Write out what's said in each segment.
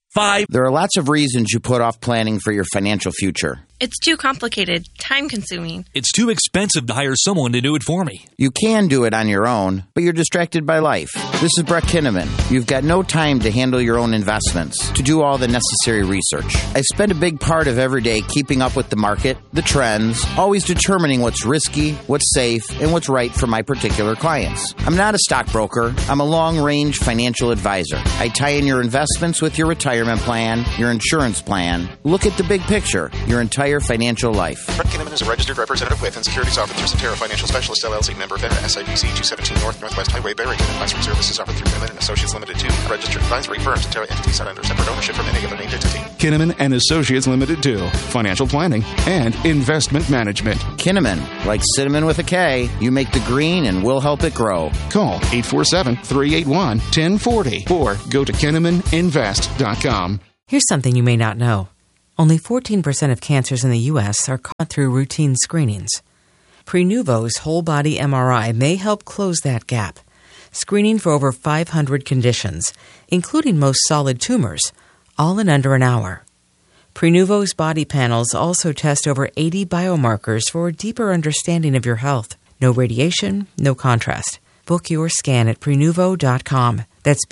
There are lots of reasons you put off planning for your financial future. It's too complicated, time-consuming. It's too expensive to hire someone to do it for me. You can do it on your own, but you're distracted by life. This is Brett Kinnaman. You've got no time to handle your own investments, to do all the necessary research. I spend a big part of every day keeping up with the market, the trends, always determining what's risky, what's safe, and what's right for my particular clients. I'm not a stockbroker. I'm a long-range financial advisor. I tie in your investments with your retirement plan, your insurance plan. Look at the big picture, your entire financial life. Brett Kinnaman is a registered representative with and securities offered through Cetera Financial Specialist LLC, member of SIPC 217 North Northwest Highway, Barrington. Advisory services offered through Kinnaman and Associates Limited 2, a registered advisory firm. Cetera entity not under separate ownership from any other named entity. Kinnaman and Associates Limited 2, financial planning and investment management. Kinnaman, like cinnamon with a K, you make the green and we'll help it grow. Call 847-381-1040 or go to KinnamanInvest.com. Here's something you may not know. Only 14% of cancers in the U.S. are caught through routine screenings. Prenuvo's whole-body MRI may help close that gap, screening for over 500 conditions, including most solid tumors, all in under an hour. Prenuvo's body panels also test over 80 biomarkers for a deeper understanding of your health. No radiation, no contrast. Book your scan at Prenuvo.com. That's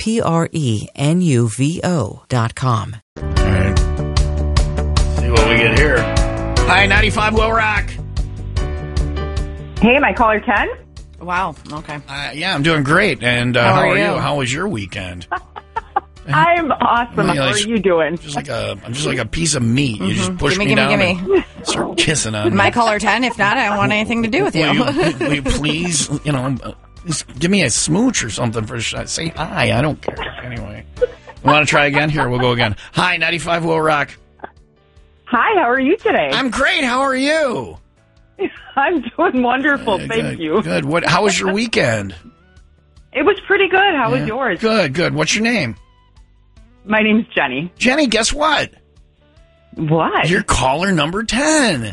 Prenuvo.com. All right. See what we get here. Hi, 95 Will Rock. Hey, am I caller 10? Wow. Okay. Yeah, I'm doing great. And how are you? How was your weekend? I'm awesome. How are you doing? I'm just like a piece of meat. You just push me down and start kissing on me. My caller 10. If not, I don't want anything to do with you. Will you please, just give me a smooch or something for say hi. I don't care. Anyway. You want to try again? Here, we'll go again. Hi, 95 Will Rock. Hi, how are you today? I'm great. How are you? I'm doing wonderful. Thank you. Good. How was your weekend? It was pretty good. How was yours? Good. What's your name? My name's Jenny. Jenny, guess what? What? You're caller number 10.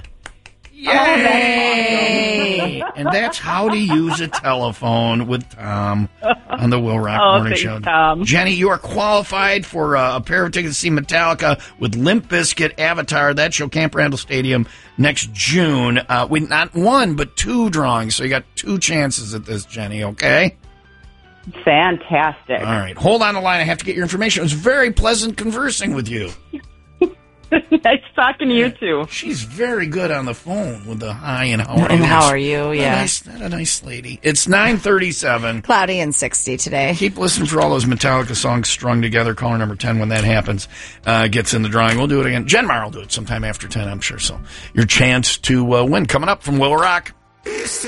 Yay! And that's how to use a telephone with Tom on the Will Rock Morning Show. Tom. Jenny, you are qualified for a pair of tickets to see Metallica with Limp Bizkit Avatar. That show, Camp Randall Stadium, next June. We not one, but two drawings, so you got two chances at this, Jenny, okay? Fantastic. All right. Hold on the line. I have to get your information. It was very pleasant conversing with you. Nice talking to you, too. She's very good on the phone with the hi and how are you. And how are you, yeah. A nice lady. It's 9:37. Cloudy and 60 today. Keep listening for all those Metallica songs strung together. Caller number 10, when that happens, gets in the drawing. We'll do it again. Jen Mar will do it sometime after 10, I'm sure. So your chance to win coming up from Will Rock.